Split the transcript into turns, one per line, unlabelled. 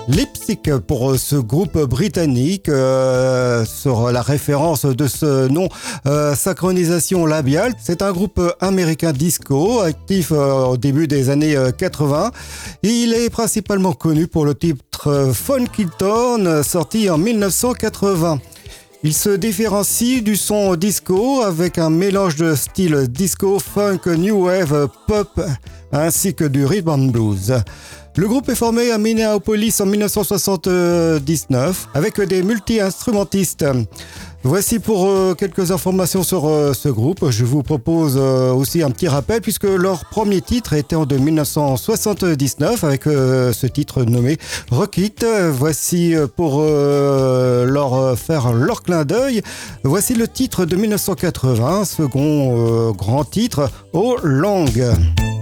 Lipstick pour ce groupe britannique, sur la référence de ce nom, synchronisation labiale. C'est un groupe américain disco, actif au début des années 80. Il est principalement connu pour le titre Funky Town, sorti en 1980. Il se différencie du son disco avec un mélange de style disco, funk, new wave, pop ainsi que du rhythm and blues. Le groupe est formé à Minneapolis en 1979 avec des multi-instrumentistes. Voici pour quelques informations sur ce groupe. Je vous propose aussi un petit rappel puisque leur premier titre était en 1979 avec ce titre nommé Rock It. Voici pour leur faire leur clin d'œil. Voici le titre de 1980, second grand titre, Oh Long.